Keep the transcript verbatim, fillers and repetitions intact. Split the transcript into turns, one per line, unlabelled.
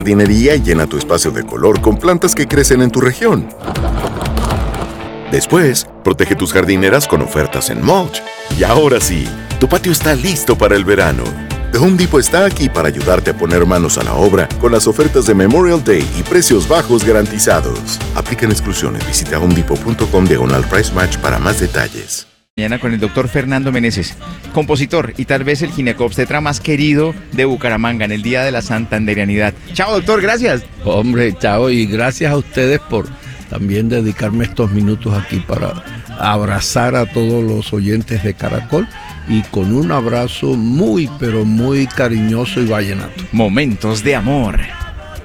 jardinería y llena tu espacio de color con plantas que crecen en tu región. Después, protege tus jardineras con ofertas en mulch. Y ahora sí, tu patio está listo para el verano. The Home Depot está aquí para ayudarte a poner manos a la obra con las ofertas de Memorial Day y precios bajos garantizados. Aplican exclusiones. Visita homedepot.com diagonal price match para más detalles.
Mañana con el doctor Fernando Meneses, compositor y tal vez el ginecobstetra más querido de Bucaramanga en el Día de la Santanderianidad. Chao, doctor, gracias.
Hombre, chao, y gracias a ustedes por también dedicarme estos minutos aquí para abrazar a todos los oyentes de Caracol y con un abrazo muy, pero muy cariñoso y vallenato.
Momentos de amor.